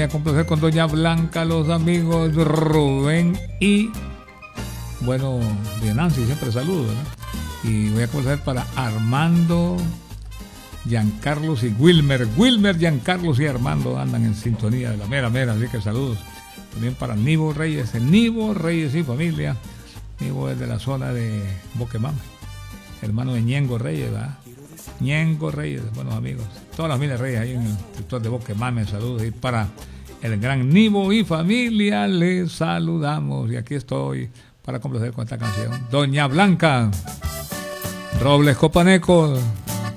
a complacer con Doña Blanca, los amigos Rubén y, bueno, de Nancy, siempre saludo, ¿no? Y voy a complacer para Armando, Giancarlos y Wilmer. Wilmer, Giancarlos y Armando andan en sintonía de la mera, así que saludos. También para Nivo Reyes, y familia. Nivo es de la zona de Boquemame, hermano de Ñengo Reyes, ¿verdad? Ñengo Reyes, buenos amigos. Todas las familias Reyes ahí en el sector de Boquemame, saludos. Y para el gran Nivo y familia, les saludamos. Y aquí estoy para complacer con esta canción. Doña Blanca, Robles Copaneco.